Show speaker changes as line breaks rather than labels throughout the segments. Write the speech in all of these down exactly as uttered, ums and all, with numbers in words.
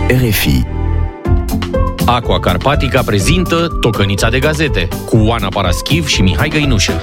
R F I.
Aqua Carpatica prezintă Tocănița de gazete cu Oana Paraschiv și Mihai Găinușă.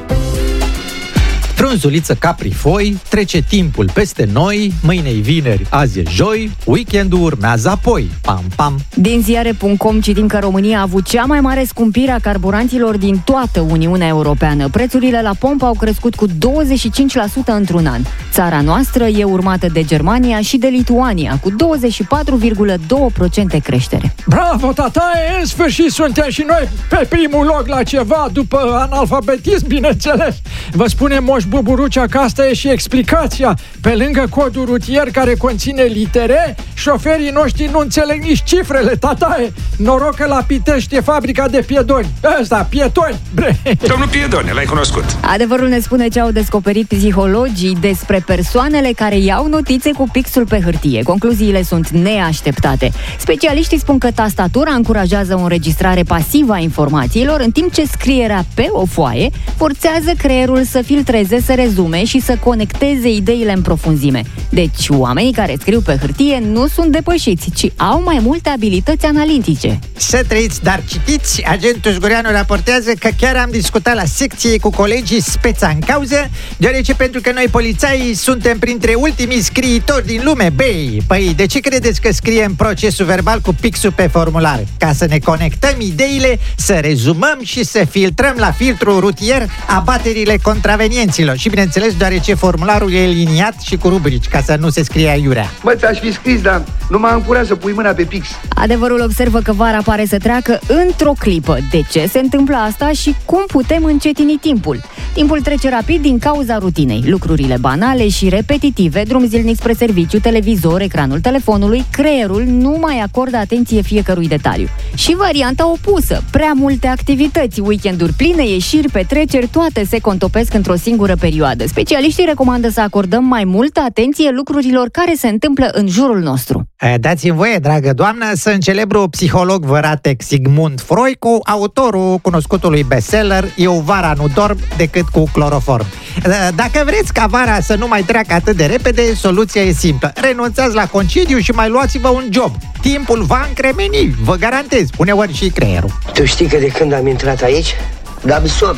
Frunzuliță caprifoi, trece timpul peste noi, mâine-i vineri, azi e joi, weekendul urmează apoi. Pam, pam.
Din ziare punct com citim că România a avut cea mai mare scumpire a carburanților din toată Uniunea Europeană. Prețurile la pompă au crescut cu douăzeci și cinci la sută într-un an. Țara noastră e urmată de Germania și de Lituania, cu douăzeci și patru virgulă doi la sută creștere.
Bravo, tataie! În sfârșit suntem și noi pe primul loc la ceva, după analfabetism, bineînțeles. Vă spunem, Moș Buburucea, că asta e și explicația. Pe lângă codul rutier care conține litere, șoferii noștri nu înțeleg nici cifrele, tataie. Noroc că la Pitești e fabrica de piedoni. Ăsta, pietoni. Bre.
Domnul Piedone, l-ai cunoscut?
Adevărul ne spune ce au descoperit psihologii despre persoanele care iau notițe cu pixul pe hârtie. Concluziile sunt neașteptate. Specialiștii spun că tastatura încurajează o înregistrare pasivă a informațiilor, în timp ce scrierea pe o foaie forțează creierul să filtreze, să rezume și să conecteze ideile în profunzime. Deci, oamenii care scriu pe hârtie nu sunt depășiți, ci au mai multe abilități analitice.
Să trăiți, dar citiți, agentul Zgureanu raportează că chiar am discutat la secție cu colegii speța în cauză, deoarece pentru că noi polițaii suntem printre ultimii scriitori din lume. Băi, păi de ce credeți că scriem procesul verbal cu pixul pe formular? Ca să ne conectăm ideile, să rezumăm și să filtrăm la filtrul rutier abaterile contravenienților. Și bineînțeles, deoarece formularul e liniat și cu rubrici, ca să nu se scrie aiurea.
Bă, ți-aș fi scris, dar nu m-am încurat să pui mâna pe pix.
Adevărul observă că vara pare să treacă într-o clipă. De ce se întâmplă asta și cum putem încetini timpul? Timpul trece rapid din cauza rutinei. Lucrurile banale și repetitive, drum zilnic spre serviciu, televizor, ecranul telefonului, creierul nu mai acordă atenție fiecărui detaliu. Și varianta opusă, prea multe activități, weekenduri pline, ieșiri, petreceri, toate se contopesc într-o singură perioadă. Specialiștii recomandă să acordăm mai multă atenție lucrurilor care se întâmplă în jurul nostru.
Dați-mi voie, dragă doamnă, să în celebrul psiholog văratec Sigmund Freud, cu autorul cunoscutului bestseller Eu vara nu dorm decât cu cloroform. Dacă vreți ca vara să nu mai treacă atât de repede, soluția e simplă. Renunțați la concediu și mai luați-vă un job. Timpul va încremeni, vă garantez, uneori și creierul.
Tu știi că de când am intrat aici, dam somn.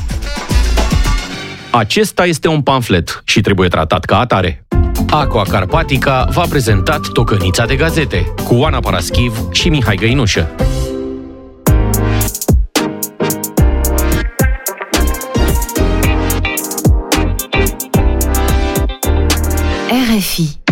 Acesta este un pamflet și trebuie tratat ca atare. Aqua Carpatica v-a prezentat Tocănița de gazete cu Oana Paraschiv și Mihai Găinușă.
R F I.